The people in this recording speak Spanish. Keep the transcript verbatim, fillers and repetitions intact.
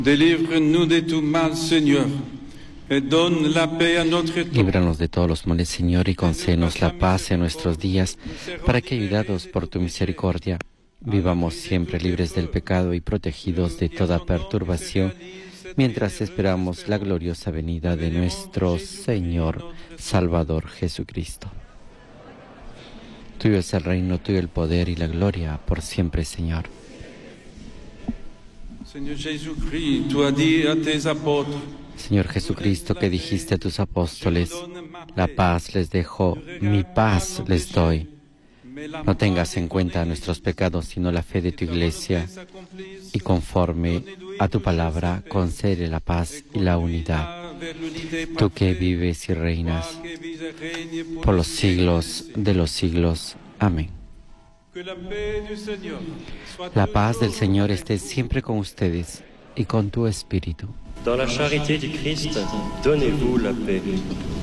Délivre-nous de tout mal, Seigneur, et donne la paix à notre temps. Líbranos de todos los males, Señor, y concédenos la paz en nuestros días, para que, ayudados por tu misericordia, vivamos siempre libres del pecado y protegidos de toda perturbación, mientras esperamos la gloriosa venida de nuestro Señor Salvador Jesucristo. Tuyo es el reino, tuyo el poder y la gloria por siempre, Señor. Señor Jesucristo, tú has dicho a tus apóstoles, Señor Jesucristo, que dijiste a tus apóstoles, la paz les dejo, mi paz les doy. No tengas en cuenta nuestros pecados, sino la fe de tu Iglesia, y conforme a tu palabra, concede la paz y la unidad. Tú que vives y reinas por los siglos de los siglos. Amén. La paz del Señor esté siempre con ustedes y con tu espíritu. Dans la charité du Christ, donnez-vous la paix.